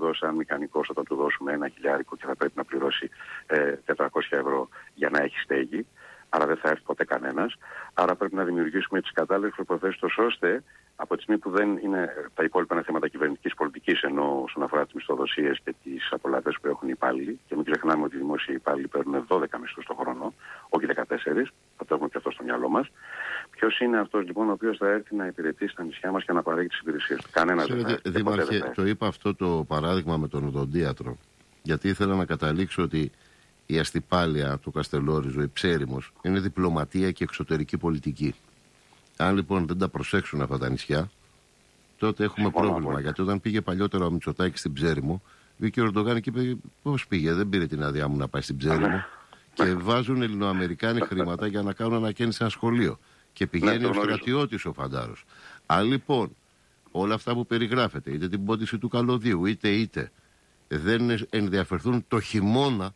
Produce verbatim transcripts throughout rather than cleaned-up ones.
εδώ σαν μηχανικός όταν του δώσουμε ένα χιλιάρικο και θα πρέπει να πληρώσει ε, τετρακόσια ευρώ για να έχει στέγη. Άρα δεν θα έρθει ποτέ κανένας. Άρα πρέπει να δημιουργήσουμε τις κατάλληλες προϋποθέσεις ώστε από τη στιγμή που δεν είναι τα υπόλοιπα είναι θέματα κυβερνητικής πολιτικής, ενώ όσον αφορά τις μισθοδοσίες και τις απολαβές που έχουν οι υπάλληλοι, και μην ξεχνάμε ότι οι δημόσιοι υπάλληλοι παίρνουν δώδεκα μισθούς το χρόνο, όχι δεκατέσσερα, θα το έχουμε και αυτό στο μυαλό μας. Ποιος είναι αυτός λοιπόν ο οποίος θα έρθει να υπηρετήσει στα νησιά μας και να παρέχει τις υπηρεσίες του? Κανένας δεν θα έρθει. Δήμαρχε, το είπα αυτό το παράδειγμα με τον οδοντίατρο, γιατί ήθελα να καταλήξω ότι η αστυπάλεια του Καστελόριζου, η Ψέριμος, είναι διπλωματία και εξωτερική πολιτική. Αν λοιπόν δεν τα προσέξουν αυτά τα νησιά, τότε έχουμε Συμφωνώ πρόβλημα. Πολύ. Γιατί όταν πήγε παλιότερα ο Μητσοτάκης στην Ψέριμο, βγήκε ο Ερντογάν και είπε: πώς πήγε, δεν πήρε την άδειά μου να πάει στην Ψέριμο. Και βάζουν Ελληνοαμερικάνοι χρήματα για να κάνουν ανακαίνιση ένα σχολείο. Και πηγαίνει ο στρατιώτης ο Φαντάρος. Αν λοιπόν όλα αυτά που περιγράφεται, είτε την πόντιση του καλωδίου, είτε είτε, δεν ενδιαφερθούν το χειμώνα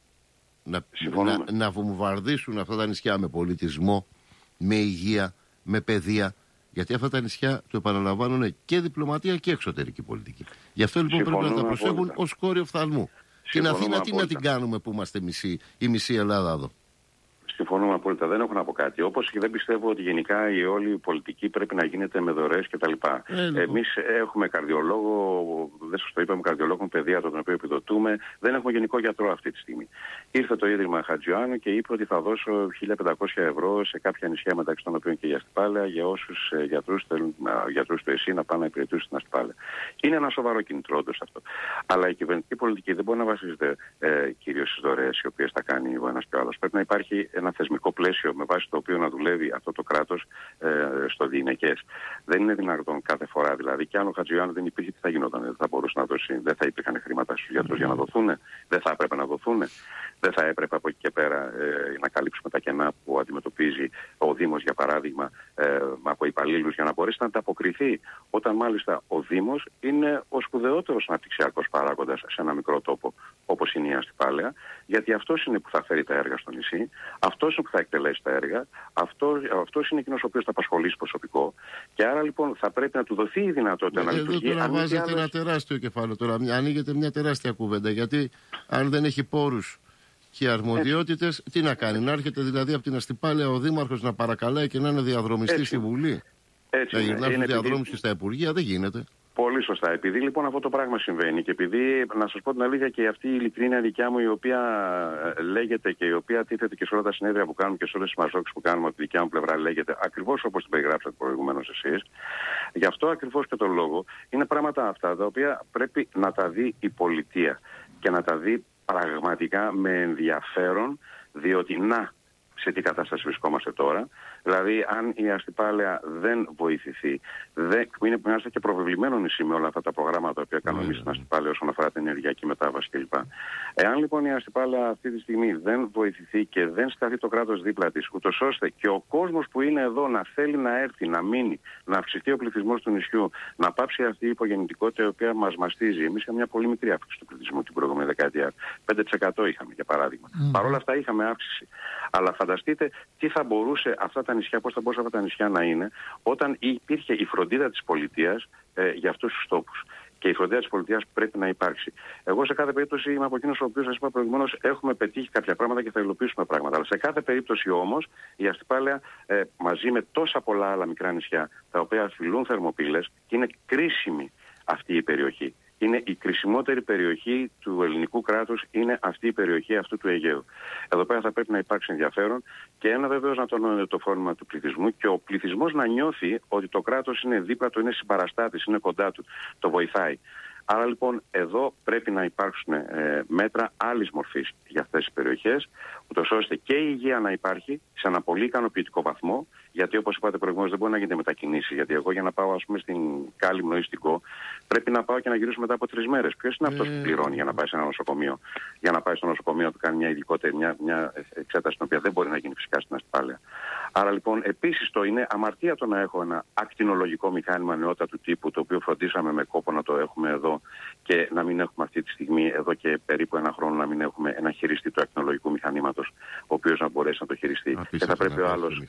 να, να, να βομβαρδίσουν αυτά τα νησιά με πολιτισμό, με υγεία, με παιδεία. Γιατί αυτά τα νησιά, το επαναλαμβάνουν, και διπλωματία και εξωτερική πολιτική. Γι' αυτό λοιπόν Συμφωνούμε πρέπει να τα προσέχουν ως κόριο φθαλμού. Την Αθήνα τι να την κάνουμε που είμαστε μισή, η μισή Ελλάδα εδώ? Συμφωνούμε απόλυτα. Δεν έχω να πω κάτι. Όπως και δεν πιστεύω ότι γενικά η όλη η πολιτική πρέπει να γίνεται με δωρεές κτλ. Ε, Εμείς έχουμε καρδιολόγο, δεν σας το είπαμε, καρδιολόγο παιδίατρο τον οποίο επιδοτούμε. Δεν έχουμε γενικό γιατρό αυτή τη στιγμή. Ήρθε το Ίδρυμα Χατζιωάννου και είπε ότι θα δώσω χίλια πεντακόσια ευρώ σε κάποια νησιά, μεταξύ των οποίων και η Αστυπάλαια, για όσους ε, γιατρούς θέλουν, γιατρούς του ΕΣΥ να πάνε να υπηρετήσουν στην Αστυπάλαια. Είναι ένα σοβαρό κινητρό όντως αυτό. Αλλά η κυβερνητική πολιτική δεν μπορεί να βασίζεται ε, κυρίως στις δωρεές οι οποίες θα κάνει ο ένας και ο άλλος. Πρέπει να υπάρχει ένα θεσμικό πλαίσιο με βάση το οποίο να δουλεύει αυτό το κράτος ε, στο διηνεκές. Δεν είναι δυνατόν κάθε φορά δηλαδή. Και αν ο Χατζιωάννου δεν υπήρχε, τι θα γινόταν? Δεν θα μπορούσε να δώσει, δεν θα υπήρχαν χρήματα στους γιατρούς mm. για να δοθούν. Δεν θα έπρεπε να δοθούν. Δεν θα έπρεπε από εκεί και πέρα ε, να καλύψουμε τα κενά που αντιμετωπίζει ο Δήμος, για παράδειγμα, ε, από υπαλλήλους, για να μπορέσει να ανταποκριθεί. Όταν μάλιστα ο Δήμος είναι ο σπουδαιότερος αναπτυξιακός παράγοντας σε ένα μικρό τόπο όπως είναι η Αστυπάλαια, γιατί αυτός είναι που θα φέρει τα έργα στο νησί, αυτός είναι που θα εκτελέσει τα έργα, αυτός, αυτός είναι εκείνος ο οποίος θα απασχολήσει προσωπικό. Και άρα λοιπόν θα πρέπει να του δοθεί η δυνατότητα ε, να λειτουργεί. Εδώ τώρα βάζετε άλλες... ένα τεράστιο κεφάλαιο. Τώρα ανοίγεται μια τεράστια κουβέντα. Γιατί αν δεν έχει πόρους και αρμοδιότητες, τι να κάνει? Να έρχεται δηλαδή από την Αστυπάλαια ο Δήμαρχος να παρακαλάει και να είναι διαδρομιστή στη Βουλή? Έτσι, να γυρνά στους διαδρόμους επειδή... και στα Υπουργεία? Δεν γίνεται. Πολύ σωστά. Επειδή λοιπόν αυτό το πράγμα συμβαίνει και επειδή, να σας πω την αλήθεια, και αυτή η ειλικρίνεια δικιά μου, η οποία λέγεται και η οποία τίθεται και σε όλα τα συνέδρια που κάνουμε και σε όλες τις μαζόξεις που κάνουμε από τη δικιά μου πλευρά, λέγεται ακριβώς όπως την περιγράψατε προηγουμένως εσείς. Γι' αυτό ακριβώς και τον λόγο είναι πράγματα αυτά τα οποία πρέπει να τα δει η πολιτεία και να τα δει πραγματικά με ενδιαφέρον, διότι να, σε τι κατάσταση βρισκόμαστε τώρα. Δηλαδή, αν η Αστυπάλαια δεν βοηθηθεί, δεν, είναι που είμαστε και προβεβλημένο νησί με όλα αυτά τα προγράμματα τα οποία κάνουμε εμείς στην Αστυπάλαια όσον αφορά την ενεργειακή μετάβαση κλπ. Εάν λοιπόν η Αστυπάλαια αυτή τη στιγμή δεν βοηθηθεί και δεν σταθεί το κράτος δίπλα της, ούτως ώστε και ο κόσμος που είναι εδώ να θέλει να έρθει, να μείνει, να αυξηθεί ο πληθυσμός του νησιού, να πάψει αυτή η υπογεννητικότητα η οποία μας μαστίζει. Εμείς είχαμε μια πολύ μικρή αύξηση του πληθυσμού την προηγούμενη δεκαετία. πέντε τοις εκατό είχαμε για παράδειγμα. Mm. Παρ' όλα αυτά είχαμε αύξηση. Αλλά φανταστείτε τι θα μπορούσε αυτά τα νησιά, πώς θα μπορούσαν αυτά τα νησιά να είναι, όταν υπήρχε η φροντίδα της πολιτείας ε, για αυτούς τους τόπους. Και η φροντίδα της πολιτείας πρέπει να υπάρξει. Εγώ σε κάθε περίπτωση είμαι από εκείνους ο οποίος, σας είπα προηγουμένως, έχουμε πετύχει κάποια πράγματα και θα υλοποιήσουμε πράγματα. Αλλά σε κάθε περίπτωση όμως η Αστυπάλαια ε, μαζί με τόσα πολλά άλλα μικρά νησιά, τα οποία αφιλούν θερμοπύλες, και είναι κρίσιμη αυτή η περιοχή. Είναι η κρισιμότερη περιοχή του ελληνικού κράτους, είναι αυτή η περιοχή αυτού του Αιγαίου. Εδώ πέρα θα πρέπει να υπάρξει ενδιαφέρον και ένα βεβαίως να τονώνεται το φόρμα του πληθυσμού και ο πληθυσμός να νιώθει ότι το κράτος είναι δίπλα του, είναι συμπαραστάτης, είναι κοντά του, το βοηθάει. Άρα λοιπόν εδώ πρέπει να υπάρξουν ε, μέτρα άλλης μορφής για αυτές τις περιοχές, ούτως ώστε και η υγεία να υπάρχει σε ένα πολύ ικανοποιητικό βαθμό, γιατί όπως είπατε προηγουμένως δεν μπορεί να γίνεται μετακινήσεις. Γιατί εγώ για να πάω ας πούμε στην Κάλυμνο ή στην Κο, πρέπει να πάω και να γυρίσω μετά από τρεις μέρες. Ποιος είναι αυτός που πληρώνει για να πάει σε ένα νοσοκομείο? Για να πάει στο νοσοκομείο να του κάνει μια ειδικότερη, μια, μια εξέταση την οποία δεν μπορεί να γίνει φυσικά στην Αστυπάλαια. Άρα λοιπόν επίσης το είναι αμαρτία το να έχω ένα ακτινολογικό μηχάνημα νεότατου τύπου, το οποίο φροντίσαμε με κόπο να το έχουμε εδώ και να μην έχουμε αυτή τη στιγμή, εδώ και περίπου ένα χρόνο, να μην έχουμε ένα χειριστή του ακτινολογικού μηχανήματος, ο οποίος να μπορέσει να το χειριστεί. Απίστευτο, και θα πρέπει ο άλλος.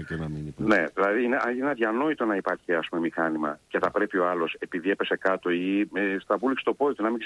Ναι, δηλαδή είναι, είναι αδιανόητο να υπάρχει ας πούμε μηχάνημα και θα πρέπει ο άλλος, επειδή έπεσε κάτω ή ε, στα βούληξε το πόδι του, να μην